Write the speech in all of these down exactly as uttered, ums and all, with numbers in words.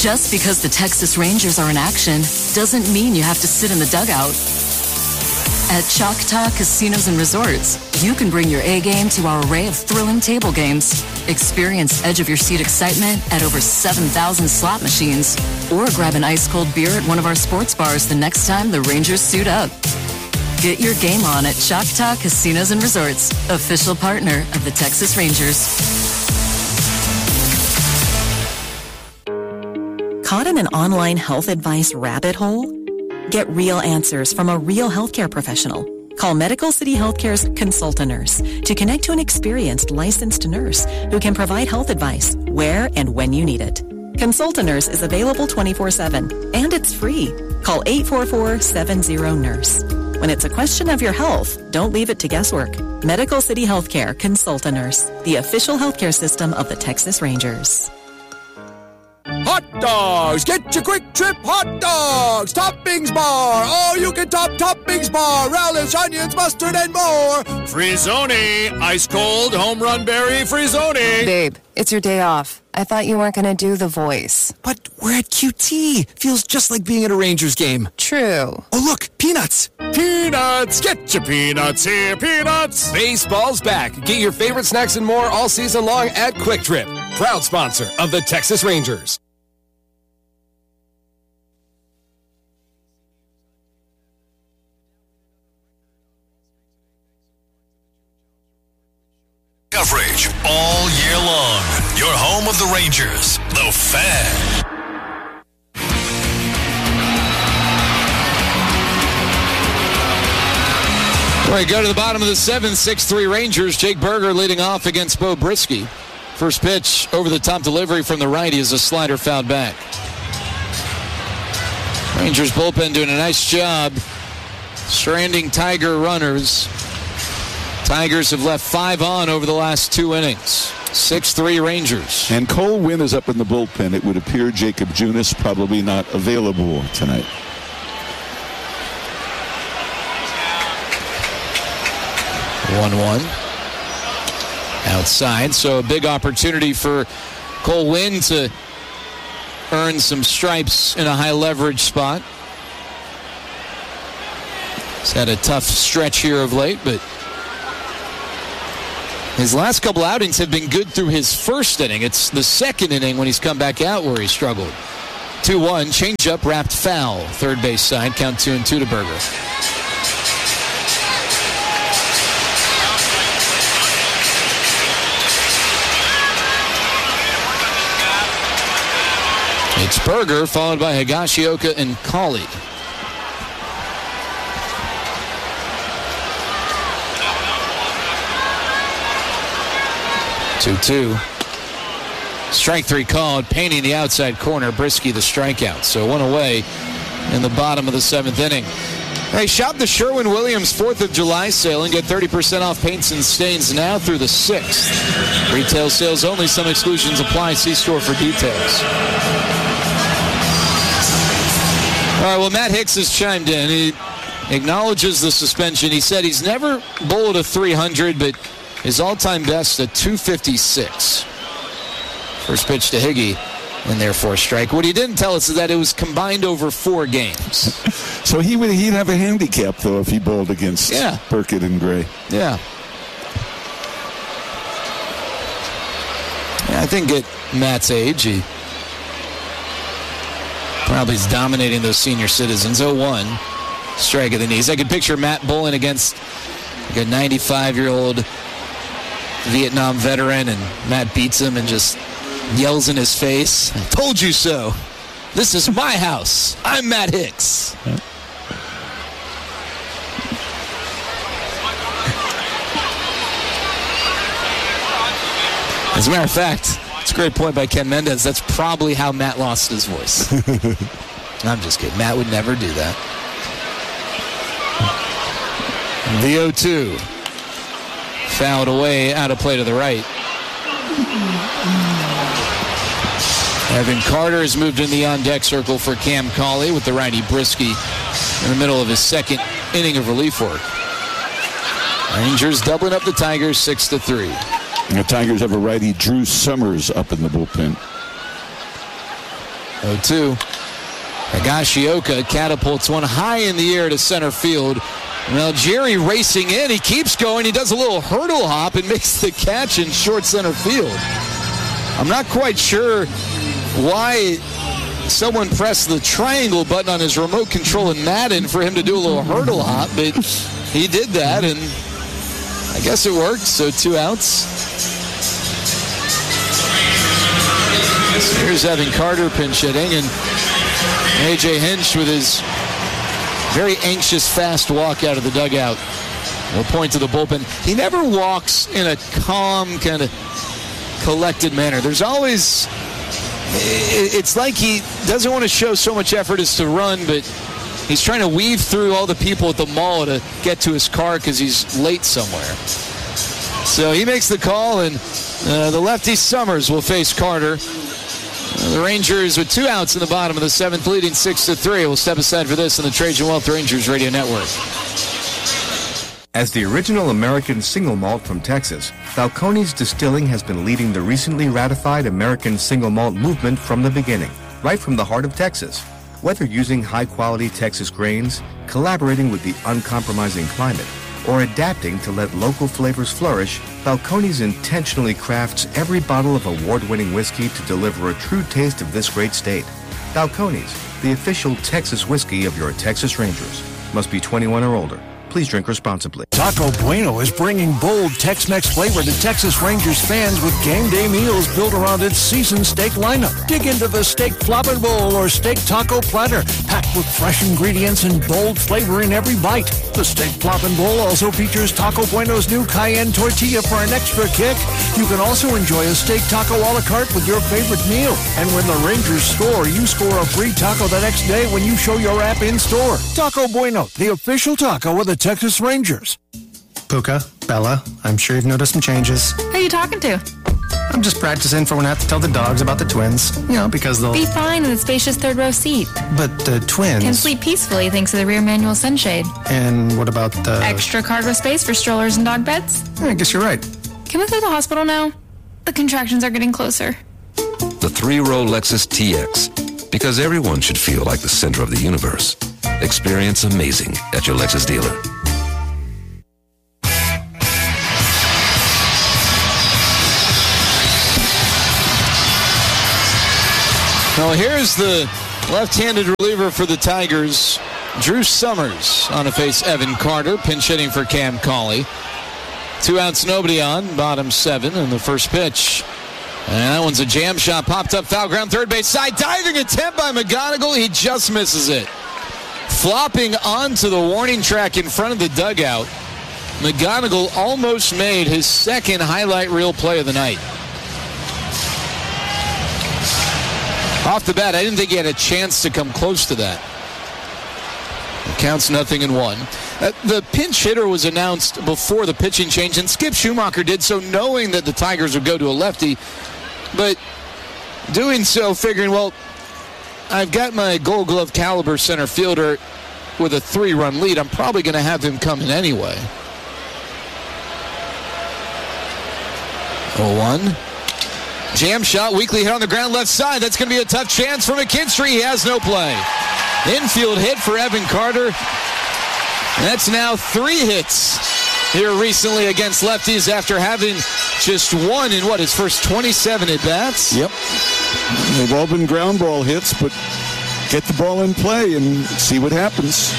Just because the Texas Rangers are in action doesn't mean you have to sit in the dugout. At Choctaw Casinos and Resorts, you can bring your A game to our array of thrilling table games. Experience edge-of-your-seat excitement at over seven thousand slot machines. Or grab an ice-cold beer at one of our sports bars the next time the Rangers suit up. Get your game on at Choctaw Casinos and Resorts, official partner of the Texas Rangers. Caught in an online health advice rabbit hole? Get real answers from a real healthcare professional. Call Medical City Healthcare's Consult-A-Nurse to connect to an experienced licensed nurse who can provide health advice where and when you need it. Consult-A-Nurse is available twenty-four seven, and it's free. Call eight four four, seven zero, nurse. When it's a question of your health, don't leave it to guesswork. Medical City Healthcare Consult-A-Nurse, the official healthcare system of the Texas Rangers. Hot dogs! Get your Quick Trip hot dogs! Toppings bar! Oh, you can top toppings bar! Relish, onions, mustard, and more! Frizzoni! Ice cold home run berry Frizzoni! Babe, it's your day off. I thought you weren't going to do the voice. But we're at Q T. Feels just like being at a Rangers game. True. Oh, look! Peanuts! Peanuts! Get your peanuts here, peanuts! Baseball's back. Get your favorite snacks and more all season long at Quick Trip. Proud sponsor of the Texas Rangers. Coverage all year long. Your home of the Rangers, The Fan. All right, go to the bottom of the seventh, six three Rangers. Jake Burger leading off against Bo Brisky. First pitch, over the top delivery from the righty is a slider fouled back. Rangers bullpen doing a nice job stranding Tiger runners. Tigers have left five on over the last two innings. six three Rangers. And Cole Winn is up in the bullpen. It would appear Jacob Junis probably not available tonight. one one. Outside, so a big opportunity for Cole Winn to earn some stripes in a high leverage spot. He's had a tough stretch here of late, but his last couple outings have been good through his first inning. It's the second inning when he's come back out where he struggled. two one, changeup wrapped foul. Third base side, count two and two to Burger. It's Burger, followed by Higashioka and Cauley. two two. Strike three called, painting the outside corner. Brisky the strikeout. So one away in the bottom of the seventh inning. Hey, shop the Sherwin-Williams fourth of July sale and get thirty percent off paints and stains now through the sixth. Retail sales only. Some exclusions apply. See store for details. All right, well, Matt Hicks has chimed in. He acknowledges the suspension. He said he's never bowled a three hundred, but his all-time best at two fifty-six. First pitch to Higgy, and therefore strike. What he didn't tell us is that it was combined over four games. So he would he'd have a handicap, though, if he bowled against yeah. Burkett and Gray. Yeah. yeah. I think at Matt's age, he probably is dominating those senior citizens. oh one, strike at the knees. I could picture Matt bowling against like a ninety-five-year-old Vietnam veteran, and Matt beats him and just yells in his face, "I told you so. This is my house. I'm Matt Hicks." As a matter of fact, it's a great point by Ken Mendez. That's probably how Matt lost his voice. I'm just kidding. Matt would never do that. The oh two. Fouled away, out of play to the right. Evan Carter has moved in the on-deck circle for Cam Cauley with the righty Brisky in the middle of his second inning of relief work. Rangers doubling up the Tigers six to three. The Tigers have a righty Drew Summers up in the bullpen. oh two. Higashioka catapults one high in the air to center field. Now Jerry racing in. He keeps going. He does a little hurdle hop and makes the catch in short center field. I'm not quite sure why someone pressed the triangle button on his remote control in Madden for him to do a little hurdle hop, but he did that, and I guess it worked. So two outs. Here's Evan Carter pinch hitting, and A J Hinch with his very anxious, fast walk out of the dugout. We'll point to the bullpen. He never walks in a calm, kind of collected manner. There's always, it's like he doesn't want to show so much effort as to run, but he's trying to weave through all the people at the mall to get to his car because he's late somewhere. So he makes the call, and uh, the lefty Summers will face Carter. The Rangers with two outs in the bottom of the seventh, leading six to three. We'll step aside for this on the Trajan Wealth Rangers Radio Network. As the original American single malt from Texas, Balcones Distilling has been leading the recently ratified American single malt movement from the beginning, right from the heart of Texas. Whether using high-quality Texas grains, collaborating with the uncompromising climate, or adapting to let local flavors flourish, Balcones intentionally crafts every bottle of award-winning whiskey to deliver a true taste of this great state. Balcones, the official Texas whiskey of your Texas Rangers. Must be twenty-one or older. Please drink responsibly. Taco Bueno is bringing bold Tex-Mex flavor to Texas Rangers fans with game day meals built around its seasoned steak lineup. Dig into the steak flop and bowl or steak taco platter, packed with fresh ingredients and bold flavor in every bite. The steak flop and bowl also features Taco Bueno's new cayenne tortilla for an extra kick. You can also enjoy a steak taco a la carte with your favorite meal. And when the Rangers score, you score a free taco the next day when you show your app in-store. Taco Bueno, the official taco of the Texas Rangers. Puka, Bella, I'm sure you've noticed some changes. Who are you talking to? I'm just practicing for when I have to tell the dogs about the twins. You know, because they'll... Be fine in the spacious third row seat. But the twins... Can sleep peacefully thanks to the rear manual sunshade. And what about the... Extra cargo space for strollers and dog beds? I guess you're right. Can we go to the hospital now? The contractions are getting closer. The three-row Lexus T X. Because everyone should feel like the center of the universe. Experience amazing at your Lexus dealer. Well, here's the left-handed reliever for the Tigers, Drew Summers, on to face Evan Carter, pinch hitting for Cam Cauley. Two outs, nobody on, bottom seven, and the first pitch. And that one's a jam shot, popped up, foul ground, third base side, diving attempt by McGonigal. He just misses it. Flopping onto the warning track in front of the dugout. McGonigal almost made his second highlight reel play of the night. Off the bat, I didn't think he had a chance to come close to that. It counts nothing in one. Uh, the pinch hitter was announced before the pitching change, and Skip Schumacher did so knowing that the Tigers would go to a lefty, but doing so figuring, well, I've got my Gold Glove caliber center fielder with a three-run lead. I'm probably going to have him come in anyway. oh one. Jam shot, weakly hit on the ground left side. That's going to be a tough chance for McKinstry. He has no play. Infield hit for Evan Carter. That's now three hits here recently against lefties after having just one in, what, his first twenty-seven at-bats? Yep. They've all been ground ball hits, but get the ball in play and see what happens.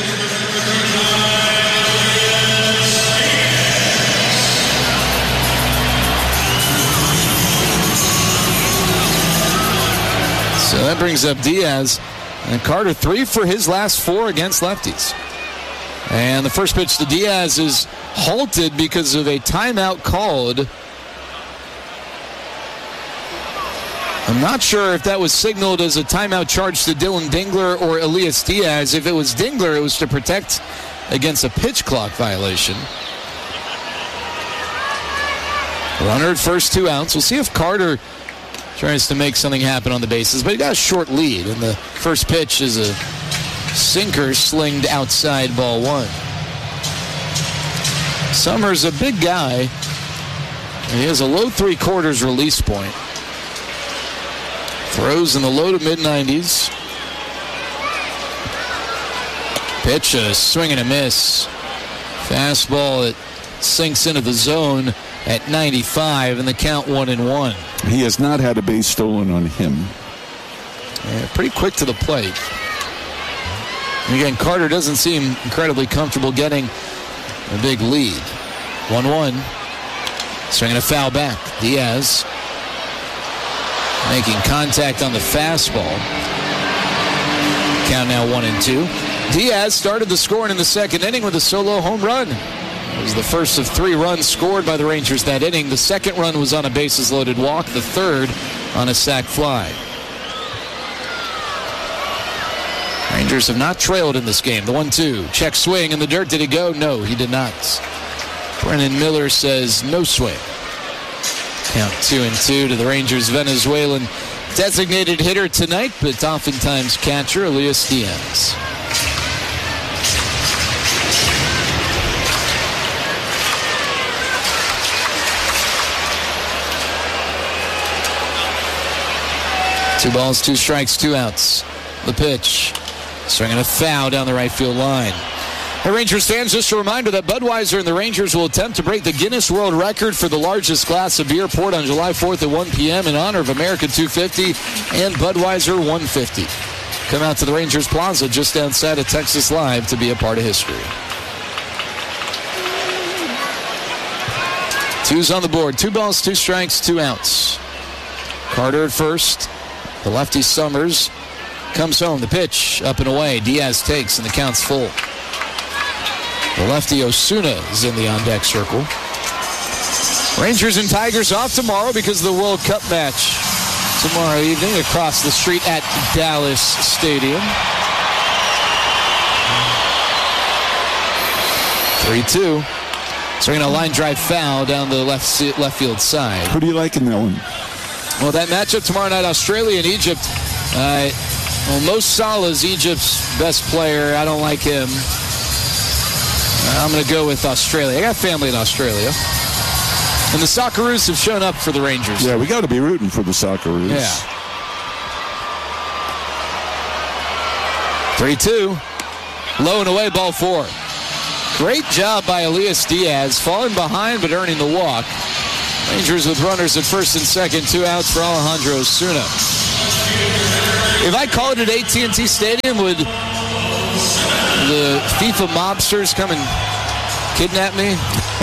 So that brings up Diaz. And Carter, three for his last four against lefties. And the first pitch to Diaz is halted because of a timeout called. I'm not sure if that was signaled as a timeout charge to Dylan Dingler or Elias Diaz. If it was Dingler, it was to protect against a pitch clock violation. Runner at first, two outs. We'll see if Carter tries to make something happen on the bases, but he got a short lead, and the first pitch is a sinker slinged outside, ball one. Summers a big guy. He has a low three-quarters release point. Throws in the low to mid nineties. Pitch, a swing and a miss. Fastball that sinks into the zone at ninety-five, and the count one and one. He has not had a base stolen on him. Yeah, pretty quick to the plate. And again, Carter doesn't seem incredibly comfortable getting a big lead. one one. Swinging a foul back. Diaz making contact on the fastball. Count now one and two. Diaz started the scoring in the second inning with a solo home run. It was the first of three runs scored by the Rangers that inning. The second run was on a bases-loaded walk. The third on a sac fly. Rangers have not trailed in this game. The one two. Check swing in the dirt. Did he go? No, he did not. Brennan Miller says no swing. Count two and two to the Rangers' Venezuelan designated hitter tonight, but oftentimes catcher Elias Diaz. Two balls, two strikes, two outs. The pitch. Swinging a foul down the right field line. Hey, Rangers fans, just a reminder that Budweiser and the Rangers will attempt to break the Guinness World Record for the largest glass of beer poured on July fourth at one p.m. in honor of America two fifty and Budweiser one fifty. Come out to the Rangers Plaza just outside of Texas Live to be a part of history. Two's on the board. Two balls, two strikes, two outs. Carter at first. The lefty Summers comes home. The pitch up and away. Diaz takes, and the count's full. The lefty Osuna is in the on-deck circle. Rangers and Tigers off tomorrow because of the World Cup match tomorrow evening across the street at Dallas Stadium. three two. Swinging a line drive foul down the left left field side. Who do you like in that one? Well, that matchup tomorrow night, Australia and Egypt. Uh, well, Mo Salah's Egypt's best player. I don't like him. I'm going to go with Australia. I got family in Australia. And the Socceroos have shown up for the Rangers. Yeah, we got to be rooting for the Socceroos. Yeah. three two. Low and away, ball four. Great job by Elias Diaz. Falling behind but earning the walk. Rangers with runners at first and second. Two outs for Alejandro Osuna. If I called it at A T and T Stadium, would the FIFA mobsters come and kidnap me?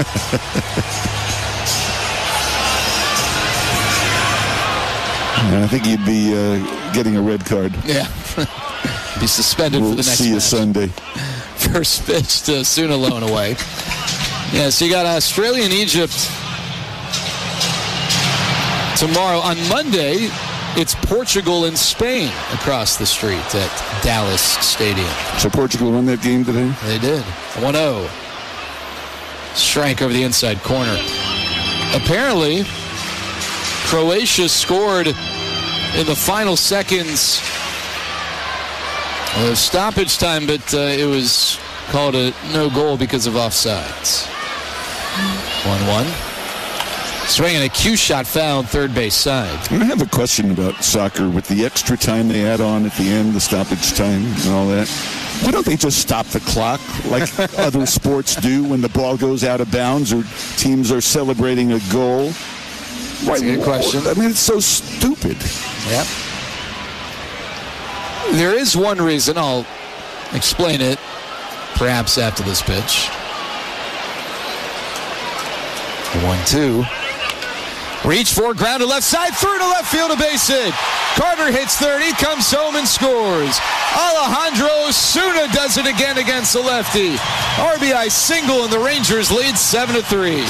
I think you'd be uh, getting a red card. Yeah. Be suspended we'll for the next see you match. Sunday. First pitch to Osuna, low and away. Yeah, so you got Australia and Egypt tomorrow. On Monday, it's Portugal and Spain across the street at Dallas Stadium. So Portugal won that game today? They did. one oh. Strike over the inside corner. Apparently, Croatia scored in the final seconds of stoppage time, but uh, it was called a no goal because of offsides. one one. Swinging a cue shot foul third base side. I have a question about soccer with the extra time they add on at the end, the stoppage time and all that. Why don't they just stop the clock like other sports do when the ball goes out of bounds or teams are celebrating a goal? That's a good question. I mean, it's so stupid. Yep. There is one reason. I'll explain it perhaps after this pitch. one two. Reach for, ground to left side, through to left field, a base hit. Carter hits third, he comes home and scores. Alejandro Osuna does it again against the lefty. R B I single, and the Rangers lead seven to three.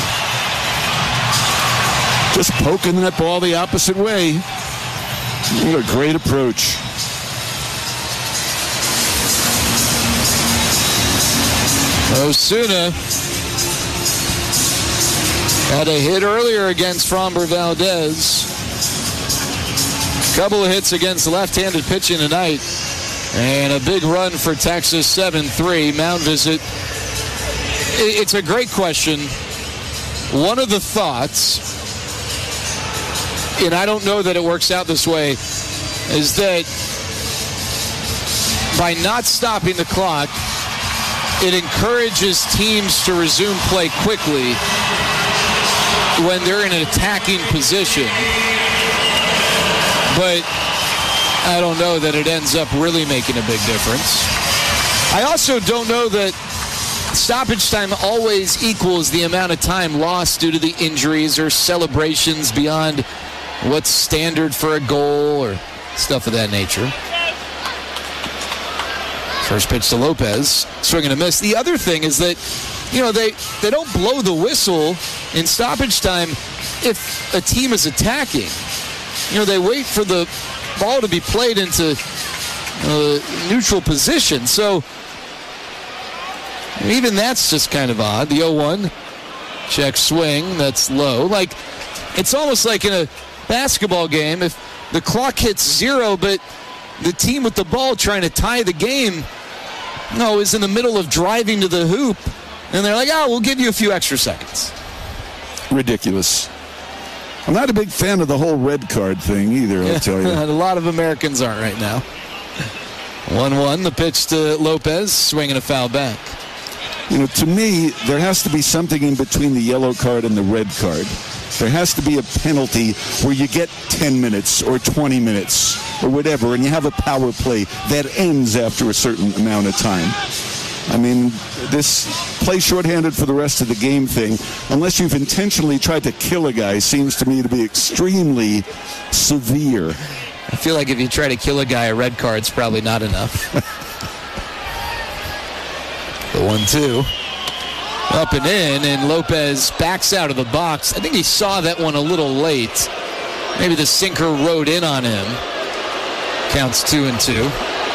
Just poking that ball the opposite way. What a great approach. Osuna had a hit earlier against Framber Valdez. Couple of hits against left-handed pitching tonight. And a big run for Texas, seven three. Mound visit. It's a great question. One of the thoughts, and I don't know that it works out this way, is that by not stopping the clock, it encourages teams to resume play quickly when they're in an attacking position. But I don't know that it ends up really making a big difference. I also don't know that stoppage time always equals the amount of time lost due to the injuries or celebrations beyond what's standard for a goal or stuff of that nature. First pitch to Lopez, swing and a miss. The other thing is that, you know, they, they don't blow the whistle in stoppage time if a team is attacking. You know, they wait for the ball to be played into uh, neutral position. So even that's just kind of odd. The oh one, check swing, that's low. Like, it's almost like in a basketball game, if the clock hits zero, but the team with the ball trying to tie the game, no, is in the middle of driving to the hoop, and they're like, oh, we'll give you a few extra seconds. Ridiculous. I'm not a big fan of the whole red card thing either, I'll tell you. A lot of Americans aren't right now. one one, the pitch to Lopez, swinging a foul back. You know, to me, there has to be something in between the yellow card and the red card. There has to be a penalty where you get ten minutes or twenty minutes or whatever, and you have a power play that ends after a certain amount of time. I mean, this play shorthanded for the rest of the game thing, unless you've intentionally tried to kill a guy, seems to me to be extremely severe. I feel like if you try to kill a guy, a red card's probably not enough. The one two. Up and in, and Lopez backs out of the box. I think he saw that one a little late. Maybe the sinker rode in on him. Counts two and two.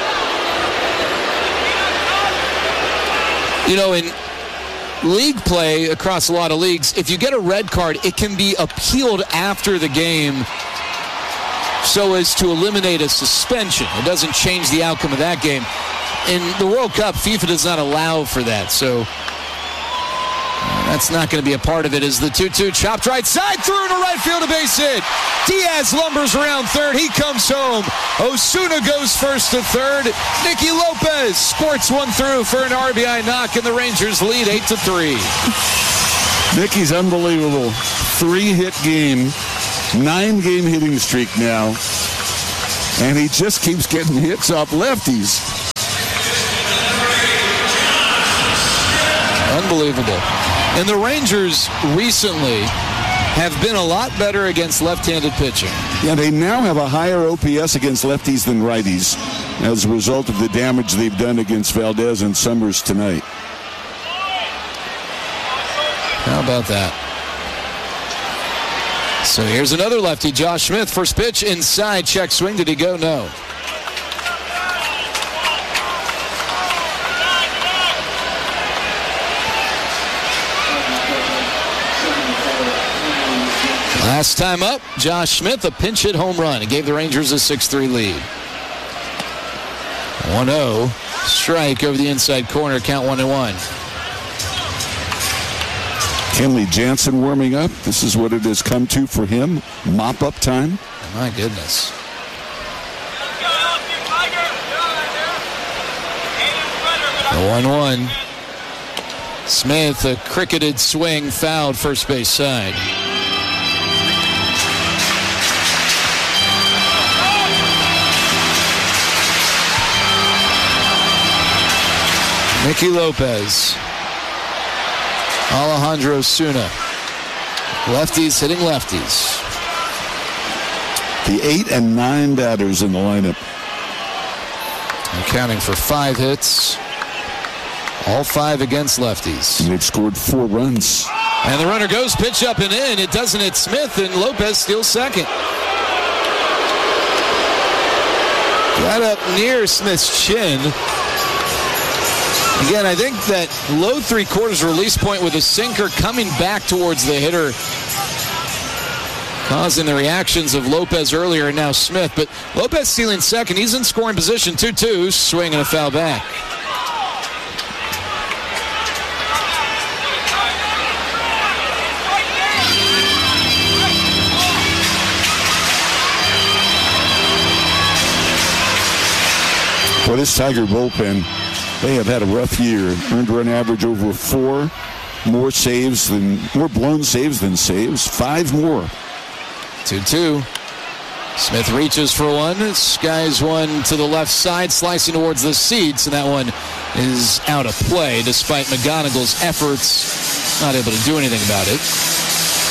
You know, in league play across a lot of leagues, if you get a red card, it can be appealed after the game so as to eliminate a suspension. It doesn't change the outcome of that game. In the World Cup, FIFA does not allow for that, so that's not going to be a part of it. As the two two chopped right side, through to right field, a base hit. Diaz lumbers around third. He comes home. Osuna goes first to third. Nicky Lopez squirts one through for an R B I knock, and the Rangers lead eight to three. Nicky's unbelievable. Three-hit game, nine-game hitting streak now, and he just keeps getting hits off lefties. Unbelievable. And the Rangers recently have been a lot better against left-handed pitching. Yeah, they now have a higher O P S against lefties than righties as a result of the damage they've done against Valdez and Summers tonight. How about that? So here's another lefty, Josh Smith. First pitch inside, check swing. Did he go? No. Last time up, Josh Smith, a pinch hit home run. It gave the Rangers a six three lead. one oh, strike over the inside corner, count one and one. Kenley Jansen warming up. This is what it has come to for him. Mop-up time. My goodness. The one one. Smith, a cricketed swing, fouled first base side. Nicky Lopez. Alejandro Osuna. Lefties hitting lefties. The eight and nine batters in the lineup. Accounting for five hits. All five against lefties. And they've scored four runs. And the runner goes, pitch up and in. It doesn't hit Smith, and Lopez steals second. Got up near Smith's chin. Again, I think that low three-quarters release point with a sinker coming back towards the hitter, causing the reactions of Lopez earlier and now Smith. But Lopez stealing second. He's in scoring position. two two, swing and a foul back. Well, this Tiger bullpen, they have had a rough year. Earned run average over four, more saves than more blown saves than saves. Five more. two two. Smith reaches for one. Skies one to the left side, slicing towards the seats, and that one is out of play despite McGonigal's efforts. Not able to do anything about it.